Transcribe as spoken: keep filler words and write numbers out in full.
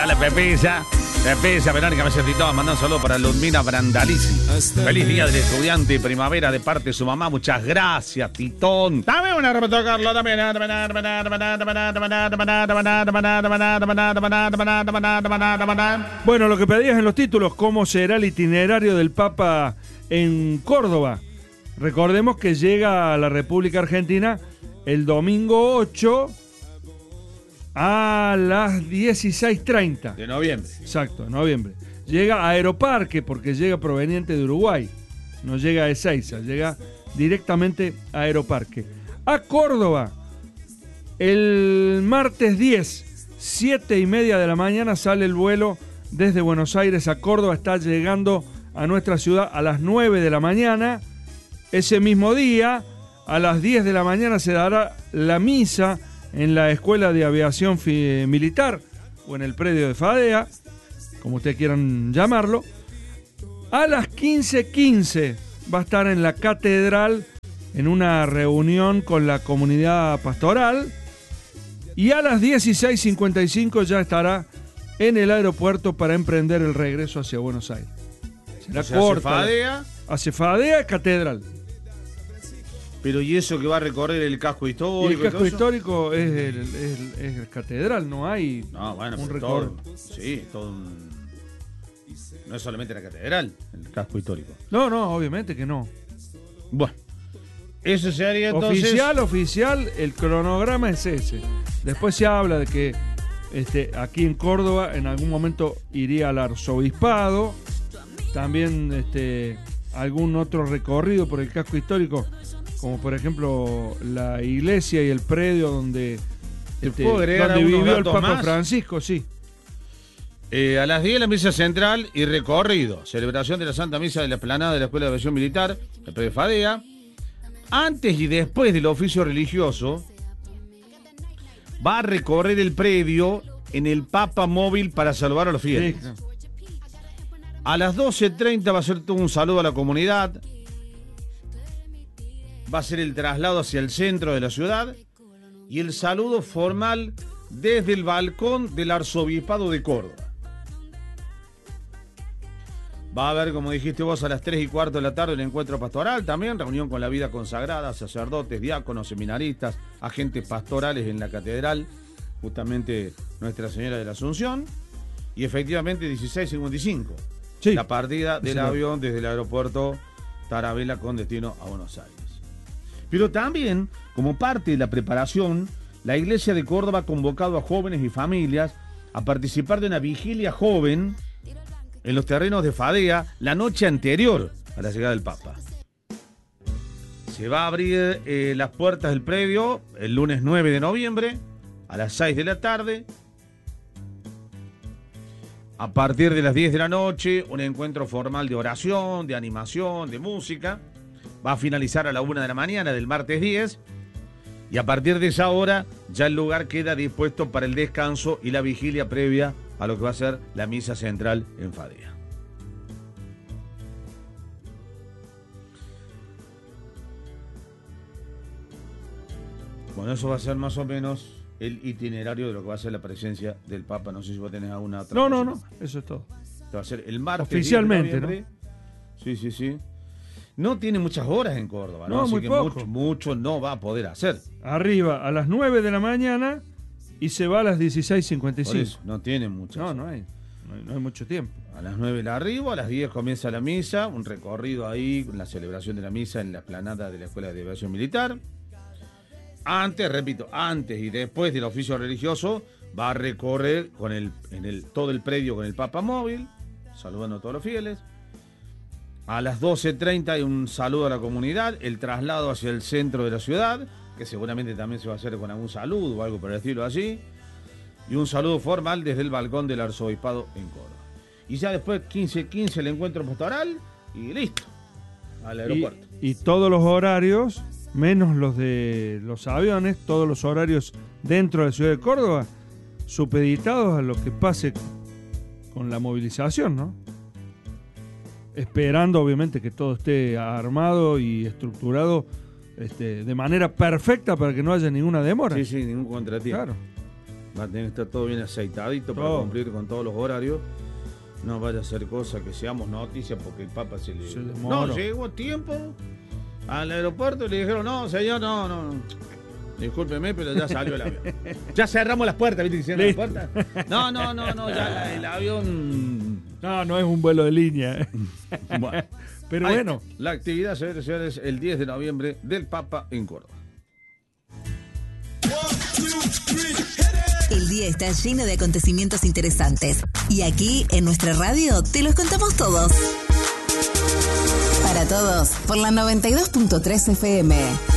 dale, Pepilla. Pepilla, Verónica Messetito, manda un saludo para Ludmila Brandalici. Feliz día del estudiante, primavera de parte de su mamá. Muchas gracias, Titón. También una para tocarlo, también. Bueno, lo que pedías en los títulos, ¿cómo será el itinerario del Papa en Córdoba? Recordemos que llega a la República Argentina el domingo ocho a las dieciséis treinta. De noviembre. Exacto, noviembre. Llega a Aeroparque porque llega proveniente de Uruguay. No llega a Ezeiza, llega directamente a Aeroparque. A Córdoba, el martes diez, siete y media de la mañana sale el vuelo desde Buenos Aires a Córdoba. Está llegando a nuestra ciudad a las nueve de la mañana. Ese mismo día, a las diez de la mañana, se dará la misa en la Escuela de Aviación Militar o en el predio de Fadea, como ustedes quieran llamarlo. A las quince quince va a estar en la catedral en una reunión con la comunidad pastoral y a las dieciséis cincuenta y cinco ya estará en el aeropuerto para emprender el regreso hacia Buenos Aires. Será o sea, corta. hace Fadea. Hace Fadea, catedral. Pero ¿y eso que va a recorrer el casco histórico? Y el casco histórico es el, es, el, es el catedral, no hay no, bueno, un recorrido. Sí, todo un... No es solamente la catedral, el casco histórico. No, no, obviamente que no. Bueno, eso se haría entonces... Oficial, oficial, el cronograma es ese. Después se habla de que este, aquí en Córdoba en algún momento iría al arzobispado, también este, algún otro recorrido por el casco histórico, como por ejemplo la iglesia y el predio donde, este, donde vivió el Papa más? Francisco, sí. Eh, a las diez la misa central y recorrido. Celebración de la Santa Misa de la Explanada de la Escuela de Aviación Militar, el predio de Fadea. Antes y después del oficio religioso, va a recorrer el predio en el Papa Móvil para saludar a los fieles. Sí. A las doce treinta va a ser todo un saludo a la comunidad. Va a ser el traslado hacia el centro de la ciudad y el saludo formal desde el balcón del Arzobispado de Córdoba. Va a haber, como dijiste vos, a las tres y cuarto de la tarde el encuentro pastoral, también reunión con la vida consagrada, sacerdotes, diáconos, seminaristas, agentes pastorales en la catedral, justamente Nuestra Señora de la Asunción, y efectivamente dieciséis cincuenta y cinco, sí, la partida del avión desde el aeropuerto Tarabela con destino a Buenos Aires. Pero también, como parte de la preparación, la Iglesia de Córdoba ha convocado a jóvenes y familias a participar de una vigilia joven en los terrenos de Fadea la noche anterior a la llegada del Papa. Se va a abrir eh, las puertas del predio el lunes nueve de noviembre a las seis de la tarde. A partir de las diez de la noche, un encuentro formal de oración, de animación, de música. Va a finalizar a la una de la mañana del martes diez. Y a partir de esa hora, ya el lugar queda dispuesto para el descanso y la vigilia previa a lo que va a ser la misa central en Fadea. Bueno, eso va a ser más o menos el itinerario de lo que va a ser la presencia del Papa. No sé si vos tenés alguna otra No, cosa no, no, más. eso es todo. Va a ser el martes oficialmente, ¿no? Sí, sí, sí. No tiene muchas horas en Córdoba, ¿no? No, Así muy que poco. Mucho, mucho no va a poder hacer. Arriba a las nueve de la mañana y se va a las dieciséis cincuenta y cinco. Por eso, no tiene muchas No, horas. no hay, no hay, no hay mucho tiempo. A las nueve la arribo, a las diez comienza la misa, un recorrido ahí, la celebración de la misa en la explanada de la Escuela de Aviación Militar. Antes, repito, antes y después del oficio religioso, va a recorrer con el, en el, todo el predio con el Papa Móvil, saludando a todos los fieles. A las doce treinta hay un saludo a la comunidad, el traslado hacia el centro de la ciudad, que seguramente también se va a hacer con algún saludo o algo por el estilo así, y un saludo formal desde el balcón del Arzobispado en Córdoba. Y ya después, quince quince el encuentro pastoral y listo, al aeropuerto. Y, y todos los horarios, menos los de los aviones, todos los horarios dentro de la ciudad de Córdoba, supeditados a lo que pase con la movilización, ¿no? Esperando obviamente que todo esté armado y estructurado este, de manera perfecta para que no haya ninguna demora. Sí, sí, ningún contratiempo. Claro. Va a tener que estar todo bien aceitadito para Todo. cumplir con todos los horarios. No vaya a ser cosa que seamos noticias porque el Papa se le... Se le no, moró. llegó a tiempo al aeropuerto y le dijeron, no, señor, no, no, no. Discúlpeme, pero ya salió el avión. Ya cerramos las puertas, ¿viste? Diciendo las Listo. puertas. No, no, no, no, ya el avión... No, no es un vuelo de línea. Bueno. Pero Ahí bueno, está. La actividad, señores y señores, el diez de noviembre del Papa en Córdoba. El día está lleno de acontecimientos interesantes. Y aquí, en nuestra radio, te los contamos todos. Para todos, por la noventa y dos punto tres F M.